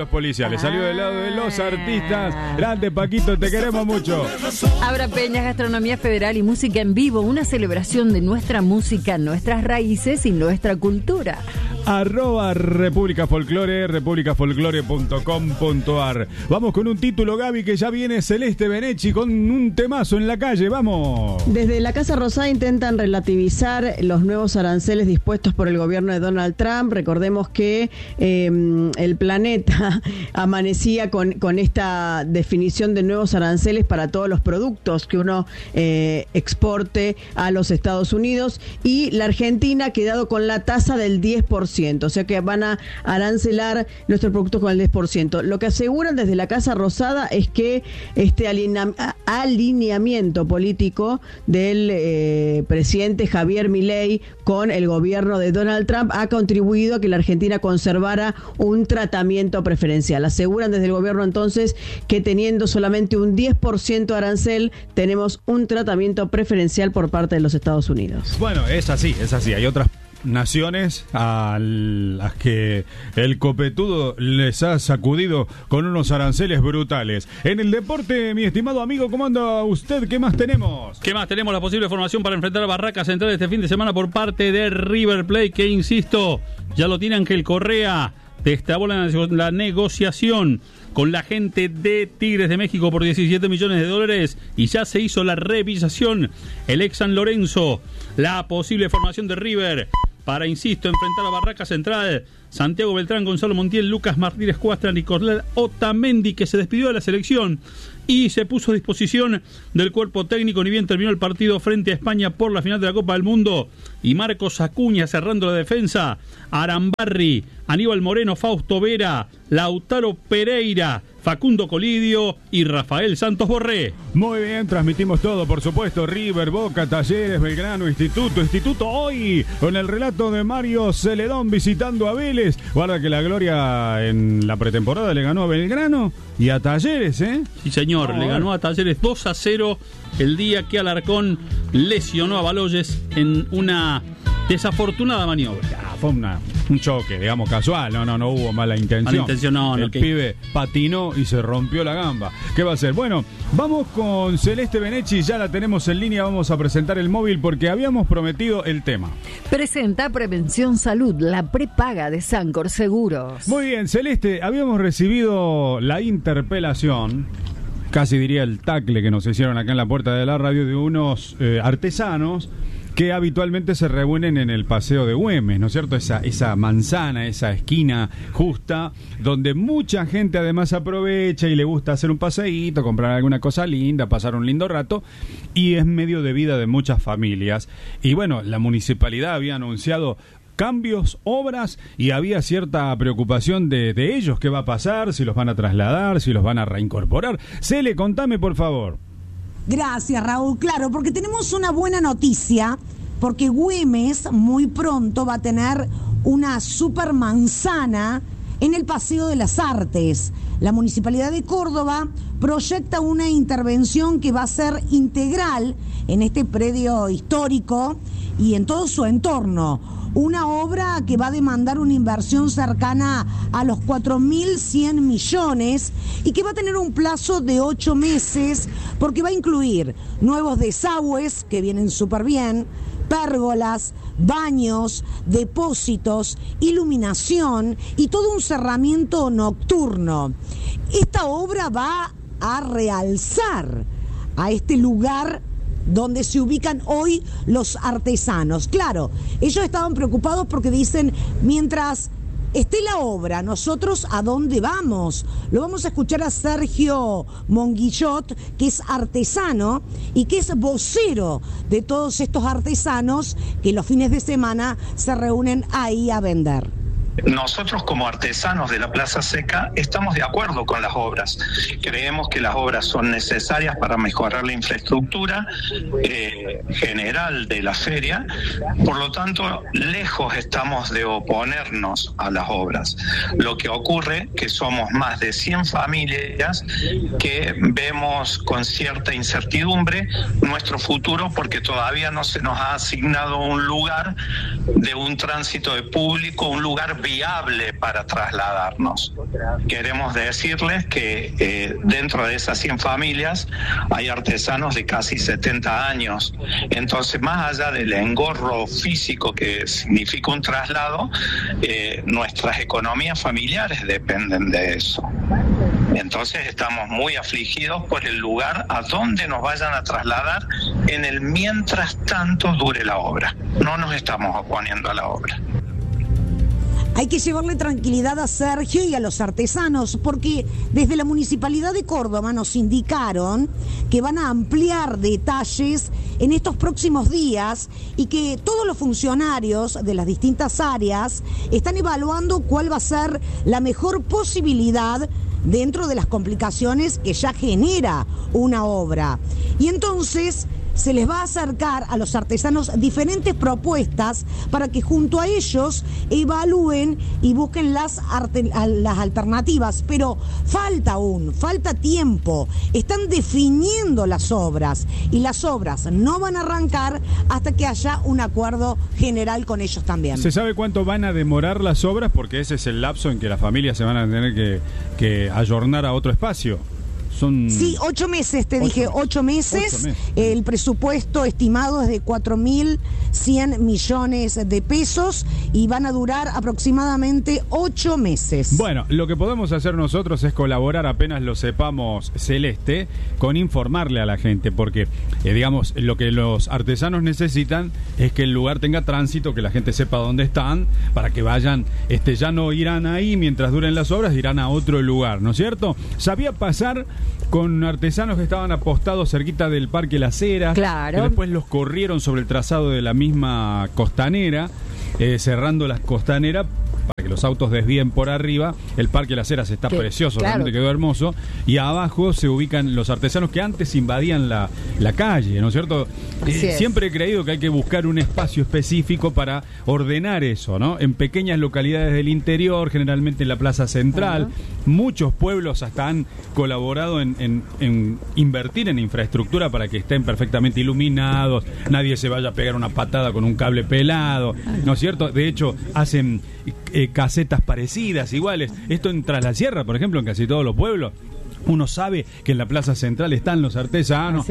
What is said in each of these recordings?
los policiales, salió del lado de los artistas. Grande Paquito, te queremos mucho. Abra Peñas, Gastronomía Federal y Música en Vivo, una celebración de nuestra música, nuestras raíces y nuestra cultura. @República Folclore, republicafolclore.com.ar. Vamos con un título, Gaby, que ya viene Celeste Benecci con un temazo en la calle. Vamos. Desde la Casa Rosada intentan relativizar los nuevos aranceles dispuestos por el gobierno de Donald Trump. Recordemos que el planeta amanecía con esta definición de nuevos aranceles para todos los productos que uno exporte a los Estados Unidos, y la Argentina ha quedado con la tasa del 10%. O sea que van a arancelar nuestros productos con el 10%. Lo que aseguran desde la Casa Rosada es que este alineamiento político del presidente Javier Milei con el gobierno de Donald Trump ha contribuido a que la Argentina conservara un tratamiento preferencial. Aseguran desde el gobierno entonces que teniendo solamente un 10% de arancel, tenemos un tratamiento preferencial por parte de los Estados Unidos. Bueno, es así. Hay otras naciones a las que el copetudo les ha sacudido con unos aranceles brutales. En el deporte, mi estimado amigo, ¿cómo anda usted? ¿Qué más tenemos? Tenemos la posible formación para enfrentar a Barraca Central este fin de semana por parte de River Plate, que insisto, ya lo tiene Ángel Correa. Destapó la negociación con la gente de Tigres de México por $17 millones y ya se hizo la revisación. El ex San Lorenzo, la posible formación de River para, insisto, enfrentar a Barraca Central: Santiago Beltrán, Gonzalo Montiel, Lucas Martínez Cuastra, Nicolás Otamendi, que se despidió de la selección y se puso a disposición del cuerpo técnico ni bien terminó el partido frente a España por la final de la Copa del Mundo, y Marcos Acuña cerrando la defensa, Arambarri, Aníbal Moreno, Fausto Vera, Lautaro Pereira, Facundo Colidio y Rafael Santos Borré. Muy bien, transmitimos todo, por supuesto. River, Boca, Talleres, Belgrano, Instituto hoy con el relato de Mario Celedón visitando a Vélez. Guarda que la Gloria en la pretemporada le ganó a Belgrano y a Talleres, ¿eh? Sí, señor, le ganó a Talleres 2-0 el día que Alarcón lesionó a Baloyes en una desafortunada maniobra. Fue un choque, digamos, casual. No hubo mala intención. El pibe patinó y se rompió la gamba. ¿Qué va a hacer? Bueno, vamos con Celeste Benecci, ya la tenemos en línea. Vamos a presentar el móvil porque habíamos prometido el tema. Presenta Prevención Salud, la prepaga de Sancor Seguros. Muy bien, Celeste, habíamos recibido la interpelación, casi diría el tacle que nos hicieron acá en la puerta de la radio, de unos artesanos que habitualmente se reúnen en el Paseo de Güemes, ¿no es cierto? Esa manzana, esa esquina justa, donde mucha gente además aprovecha y le gusta hacer un paseíto, comprar alguna cosa linda, pasar un lindo rato, y es medio de vida de muchas familias. Y bueno, la municipalidad había anunciado cambios, obras, y había cierta preocupación de ellos. ¿Qué va a pasar? ¿Si los van a trasladar? ¿Si los van a reincorporar? Cele, contame, por favor. Gracias, Raúl. Claro, porque tenemos una buena noticia, porque Güemes muy pronto va a tener una super manzana en el Paseo de las Artes. La Municipalidad de Córdoba proyecta una intervención que va a ser integral en este predio histórico y en todo su entorno. Una obra que va a demandar una inversión cercana a los 4.100 millones y que va a tener un plazo de 8 meses porque va a incluir nuevos desagües que vienen súper bien, pérgolas, baños, depósitos, iluminación y todo un cerramiento nocturno. Esta obra va a realzar a este lugar donde se ubican hoy los artesanos. Claro, ellos estaban preocupados porque dicen, mientras esté la obra, ¿nosotros a dónde vamos? Lo vamos a escuchar a Sergio Monguillot, que es artesano y que es vocero de todos estos artesanos que los fines de semana se reúnen ahí a vender. Nosotros como artesanos de la Plaza Seca estamos de acuerdo con las obras. Creemos que las obras son necesarias para mejorar la infraestructura general de la feria. Por lo tanto, lejos estamos de oponernos a las obras. Lo que ocurre que somos más de 100 familias que vemos con cierta incertidumbre nuestro futuro porque todavía no se nos ha asignado un lugar de un tránsito de público, un lugar viable para trasladarnos. Queremos decirles que dentro de esas 100 familias hay artesanos de casi 70 años. Entonces, más allá del engorro físico que significa un traslado, nuestras economías familiares dependen de eso. Entonces estamos muy afligidos por el lugar a donde nos vayan a trasladar en el mientras tanto dure la obra. No nos estamos oponiendo a la obra. Hay que llevarle tranquilidad a Sergio y a los artesanos, porque desde la Municipalidad de Córdoba nos indicaron que van a ampliar detalles en estos próximos días y que todos los funcionarios de las distintas áreas están evaluando cuál va a ser la mejor posibilidad dentro de las complicaciones que ya genera una obra. Y entonces se les va a acercar a los artesanos diferentes propuestas para que junto a ellos evalúen y busquen las alternativas. Pero falta tiempo. Están definiendo las obras y las obras no van a arrancar hasta que haya un acuerdo general con ellos también. ¿Se sabe cuánto van a demorar las obras? Porque ese es el lapso en que las familias se van a tener que ayornar a otro espacio. Sí, 8 meses, dije, 8 meses. El presupuesto estimado es de 4.100 millones de pesos y van a durar aproximadamente 8 meses. Bueno, lo que podemos hacer nosotros es colaborar apenas lo sepamos, Celeste, con informarle a la gente, porque, digamos, lo que los artesanos necesitan es que el lugar tenga tránsito, que la gente sepa dónde están, para que vayan, ya no irán ahí mientras duren las obras, irán a otro lugar, ¿no es cierto? Sabía pasar con artesanos que estaban apostados cerquita del Parque Las Heras, claro, que después los corrieron sobre el trazado de la misma costanera, cerrando las costaneras para que los autos desvíen por arriba. El Parque Las Heras está precioso, claro, realmente quedó hermoso, y abajo se ubican los artesanos que antes invadían la calle, ¿no es cierto? Siempre he creído que hay que buscar un espacio específico para ordenar eso, ¿no? En pequeñas localidades del interior, generalmente en la plaza central. Muchos pueblos hasta han colaborado en invertir en infraestructura para que estén perfectamente iluminados, nadie se vaya a pegar una patada con un cable pelado, ¿no es cierto? De hecho, hacen casetas parecidas, iguales. Esto en Tras la Sierra, por ejemplo, en casi todos los pueblos. Uno sabe que en la plaza central están los artesanos,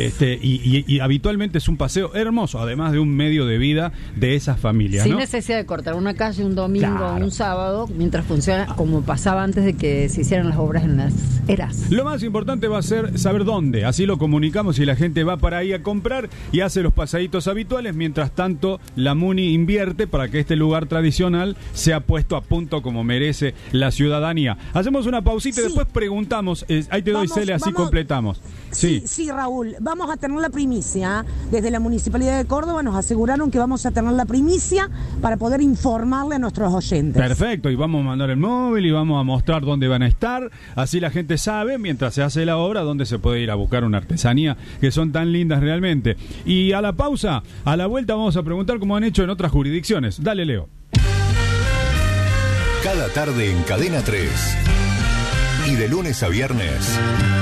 y habitualmente es un paseo hermoso, además de un medio de vida de esas familias, sin ¿no? necesidad de cortar una calle un domingo o claro, un sábado, mientras funciona como pasaba antes de que se hicieran las obras en Las Heras. Lo más importante va a ser saber dónde, así lo comunicamos y la gente va para ahí a comprar y hace los pasaditos habituales. Mientras tanto, la Muni invierte para que este lugar tradicional sea puesto a punto como merece la ciudadanía. Hacemos una pausita y después preguntamos. Ahí te doy, Cele, así completamos. Sí, Raúl, vamos a tener la primicia. Desde la Municipalidad de Córdoba nos aseguraron que vamos a tener la primicia para poder informarle a nuestros oyentes. Perfecto, y vamos a mandar el móvil y vamos a mostrar dónde van a estar. Así la gente sabe, mientras se hace la obra, dónde se puede ir a buscar una artesanía, que son tan lindas realmente. Y a la pausa, a la vuelta, vamos a preguntar cómo han hecho en otras jurisdicciones. Dale, Leo. Cada tarde en Cadena 3. Y de lunes a viernes,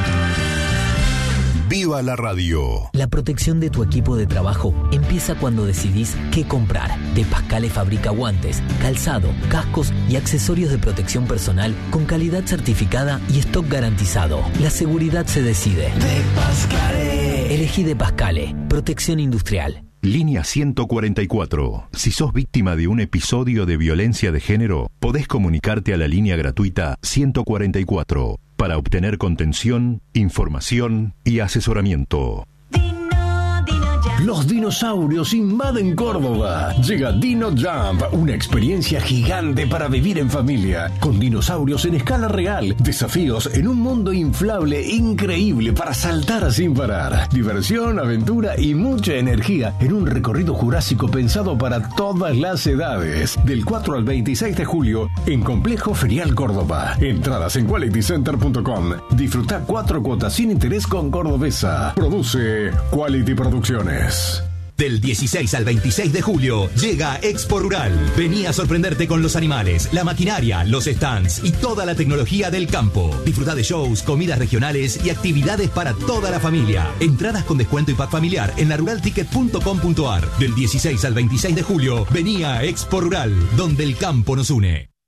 ¡viva la radio! La protección de tu equipo de trabajo empieza cuando decidís qué comprar. De Pascale fabrica guantes, calzado, cascos y accesorios de protección personal con calidad certificada y stock garantizado. La seguridad se decide. De Pascale. Elegí De Pascale. Protección industrial. Línea 144. Si sos víctima de un episodio de violencia de género, podés comunicarte a la línea gratuita 144 para obtener contención, información y asesoramiento. Los dinosaurios invaden Córdoba. Llega Dino Jump, una experiencia gigante para vivir en familia. Con dinosaurios en escala real, desafíos en un mundo inflable increíble para saltar sin parar. Diversión, aventura y mucha energía en un recorrido jurásico pensado para todas las edades. Del 4 al 26 de julio en Complejo Ferial Córdoba. Entradas en qualitycenter.com. Disfruta 4 cuotas sin interés con Cordobesa. Produce Quality Producciones. Del 16 al 26 de julio llega Expo Rural. Vení a sorprenderte con los animales, la maquinaria, los stands y toda la tecnología del campo. Disfrutá de shows, comidas regionales y actividades para toda la familia. Entradas con descuento y pack familiar en laruralticket.com.ar. Del 16 al 26 de julio, vení a Expo Rural, donde el campo nos une.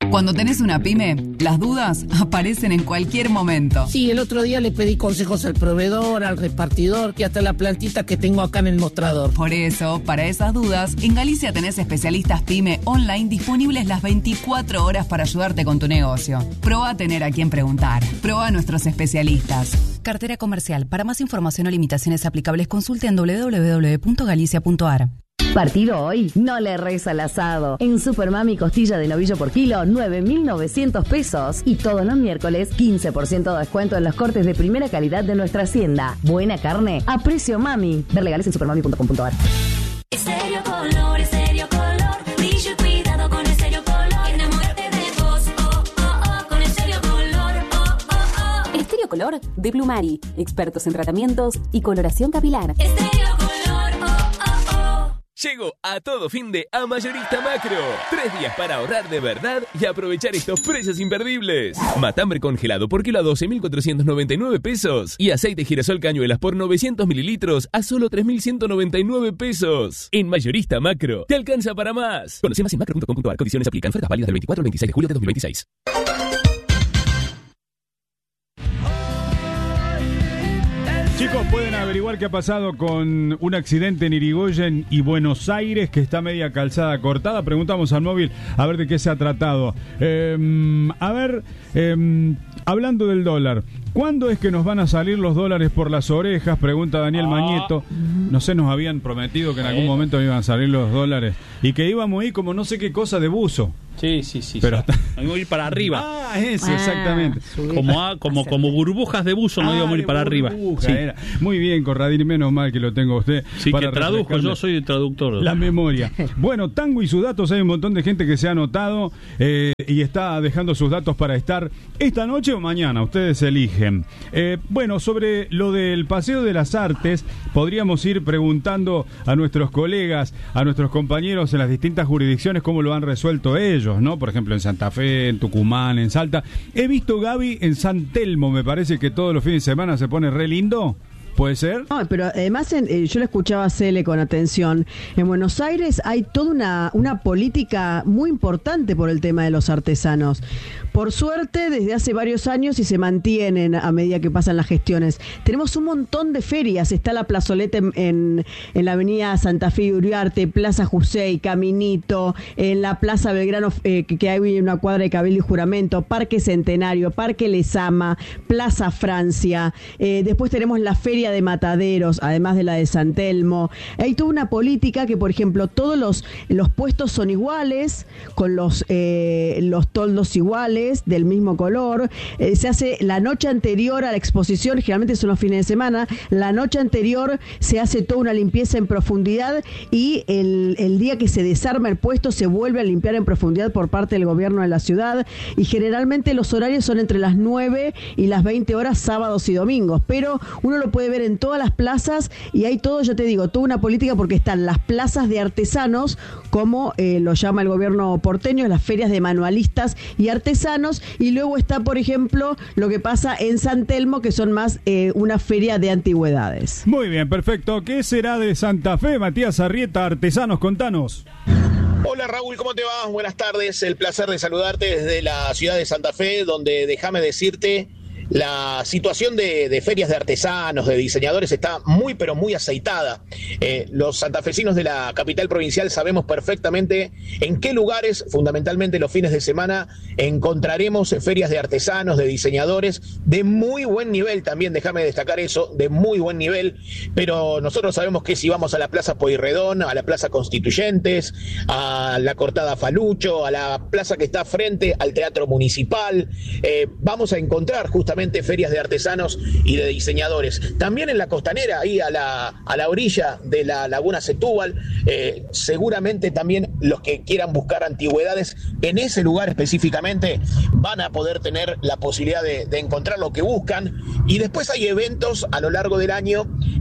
Cuando tenés una pyme, las dudas aparecen en cualquier momento. Sí, el otro día le pedí consejos al proveedor, al repartidor, que hasta la plantita que tengo acá en el mostrador. Por eso, para esas dudas, en Galicia tenés especialistas pyme online disponibles las 24 horas para ayudarte con tu negocio. Probá a tener a quien preguntar. Probá a nuestros especialistas. Cartera comercial. Para más información o limitaciones aplicables, consulte en www.galicia.ar. Partido hoy, no le erres al asado. En Supermami, costilla de novillo por kilo, 9.900 pesos. Y todos los miércoles, 15% de descuento en los cortes de primera calidad de nuestra hacienda. Buena carne a precio mami. Ver legales en supermami.com.ar. Estéreo Color, Estéreo Color. Brillo y cuidado con Estéreo Color. Enamórate de vos, oh, oh, oh. Con Estéreo Color, oh, oh, oh. Estéreo Color de Plumari. Expertos en tratamientos y coloración capilar. Estéreo Color, oh, oh, oh. Llegó a todo fin de a Mayorista Macro. 3 días para ahorrar de verdad y aprovechar estos precios imperdibles. Matambre congelado por kilo a 12.499 pesos. Y aceite girasol cañuelas por 900 mililitros a solo 3.199 pesos. En Mayorista Macro, te alcanza para más. Conoce más en macro.com.ar. Condiciones aplican. Ofertas válidas del 24 al 26 de julio de 2026. Chicos, pueden averiguar qué ha pasado con un accidente en Irigoyen y Buenos Aires, que está media calzada cortada. Preguntamos al móvil a ver de qué se ha tratado. Hablando del dólar, ¿cuándo es que nos van a salir los dólares por las orejas? Pregunta Daniel Mañeto. No sé, nos habían prometido que en algún momento iban a salir los dólares y que íbamos a ir como no sé qué cosa de buzo. Sí. Pero vamos a ir para arriba. Eso, exactamente. Como burbujas de buzo nos íbamos a ir para arriba. Sí. Muy bien, Corradini, menos mal que lo tengo usted. Sí, para que traduzco, yo soy el traductor. La memoria. Bueno, Tango y sus datos, hay un montón de gente que se ha anotado y está dejando sus datos para estar esta noche o mañana, ustedes eligen. Bueno, sobre lo del Paseo de las Artes, podríamos ir preguntando a nuestros colegas, a nuestros compañeros en las distintas jurisdicciones cómo lo han resuelto ellos, ¿no? Por ejemplo, en Santa Fe, en Tucumán, en Salta. He visto, Gaby, en San Telmo, me parece que todos los fines de semana se pone re lindo. ¿Puede ser? No, pero además yo le escuchaba a Cele con atención. En Buenos Aires hay toda una política muy importante por el tema de los artesanos. Por suerte, desde hace varios años y se mantienen a medida que pasan las gestiones. Tenemos un montón de ferias. Está la plazoleta en la avenida Santa Fe y Uriarte, Plaza Jusey, Caminito, en la Plaza Belgrano, que hay una cuadra de Cabildo y Juramento, Parque Centenario, Parque Lezama, Plaza Francia. Después tenemos la feria de Mataderos, además de la de San Telmo. Hay toda una política que, por ejemplo, todos los puestos son iguales, con los toldos iguales, del mismo color. Se hace la noche anterior a la exposición, generalmente son los fines de semana, la noche anterior se hace toda una limpieza en profundidad y el día que se desarma el puesto se vuelve a limpiar en profundidad por parte del gobierno de la ciudad, y generalmente los horarios son entre las 9 y las 20 horas sábados y domingos, pero uno lo puede ver en todas las plazas y hay todo, ya te digo, toda una política, porque están las plazas de artesanos, como lo llama el gobierno porteño, las ferias de manualistas y artesanos, y luego está, por ejemplo, lo que pasa en San Telmo, que son más una feria de antigüedades. Muy bien, perfecto. ¿Qué será de Santa Fe? Matías Arrieta, Artesanos, contanos. Hola Raúl, ¿cómo te va? Buenas tardes, el placer de saludarte desde la ciudad de Santa Fe, donde déjame decirte, la situación de ferias de artesanos, de diseñadores, está muy pero muy aceitada. Los santafesinos de la capital provincial sabemos perfectamente en qué lugares, fundamentalmente los fines de semana, encontraremos ferias de artesanos, de diseñadores, de muy buen nivel también, déjame destacar eso, de muy buen nivel, pero nosotros sabemos que si vamos a la Plaza Pueyrredón, a la Plaza Constituyentes, a la Cortada Falucho, a la plaza que está frente al Teatro Municipal, vamos a encontrar justamente ferias de artesanos y de diseñadores. También en la costanera, ahí a la orilla de la Laguna Setúbal, seguramente también los que quieran buscar antigüedades en ese lugar específicamente van a poder tener la posibilidad de encontrar lo que buscan. Y después hay eventos a lo largo del año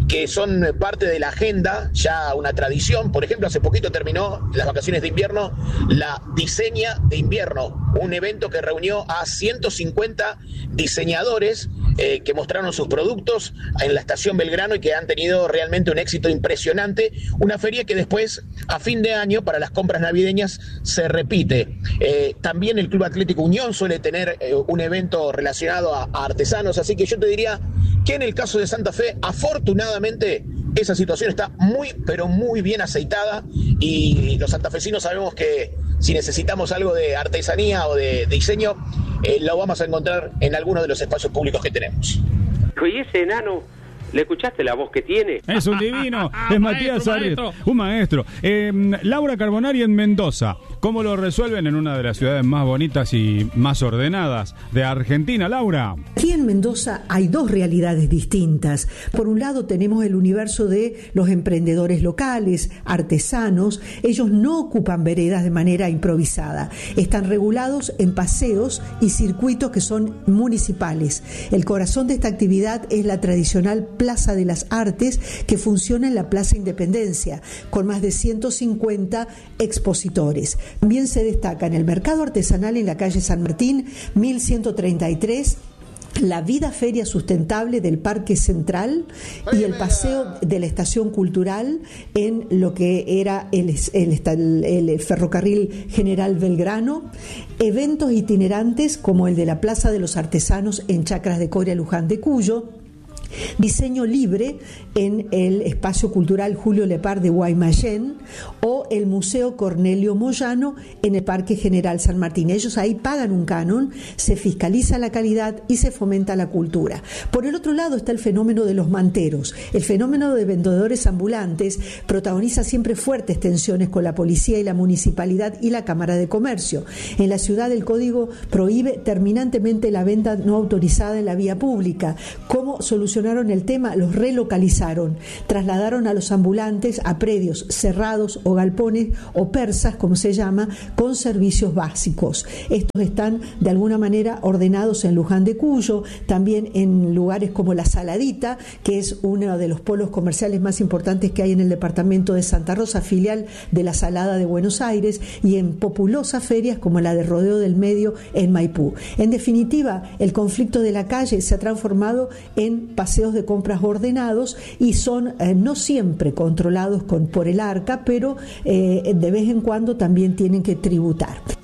que son parte de la agenda, ya una tradición. Por ejemplo, hace poquito terminó las vacaciones de invierno la Diseña de Invierno, un evento que reunió a 150 diseñadores que mostraron sus productos en la Estación Belgrano y que han tenido realmente un éxito impresionante. Una feria que después, a fin de año, para las compras navideñas, se repite. También el Club Atlético Unión suele tener un evento relacionado a artesanos, así que yo te diría que en el caso de Santa Fe, afortunadamente, esa situación está muy, pero muy bien aceitada, y los santafesinos sabemos que si necesitamos algo de artesanía o de diseño, lo vamos a encontrar en alguno de los espacios públicos que tenemos. ¿Y ese enano? ¿Le escuchaste la voz que tiene? Es un divino, es Matías Arriet, un maestro. Laura Carbonari en Mendoza, ¿cómo lo resuelven en una de las ciudades más bonitas y más ordenadas de Argentina, Laura? Aquí en Mendoza hay dos realidades distintas. Por un lado tenemos el universo de los emprendedores locales, artesanos. Ellos no ocupan veredas de manera improvisada. Están regulados en paseos y circuitos que son municipales. El corazón de esta actividad es la tradicional Plaza de las Artes, que funciona en la Plaza Independencia, con más de 150 expositores. También se destaca en el mercado artesanal en la calle San Martín, 1133, la Vida Feria Sustentable del Parque Central y el paseo de la Estación Cultural en lo que era el Ferrocarril General Belgrano, eventos itinerantes como el de la Plaza de los Artesanos en Chacras de Coria, Luján de Cuyo, diseño libre en el Espacio Cultural Julio Lepar de Guaymallén o el Museo Cornelio Moyano en el Parque General San Martín. Ellos ahí pagan un canon, se fiscaliza la calidad y se fomenta la cultura. Por el otro lado está el fenómeno de los manteros. El fenómeno de vendedores ambulantes protagoniza siempre fuertes tensiones con la policía y la municipalidad y la Cámara de Comercio. En la ciudad el código prohíbe terminantemente la venta no autorizada en la vía pública. ¿Cómo solucionaron el tema? Los relocalizaron, trasladaron a los ambulantes a predios cerrados o galpones o persas, como se llama, con servicios básicos. Estos están de alguna manera ordenados en Luján de Cuyo, también en lugares como La Saladita, que es uno de los polos comerciales más importantes que hay en el departamento de Santa Rosa, filial de La Salada de Buenos Aires, y en populosas ferias como la de Rodeo del Medio en Maipú. En definitiva, el conflicto de la calle se ha transformado en paseos de compras ordenados y son no siempre controlados por el ARCA, pero de vez en cuando también tienen que tributar.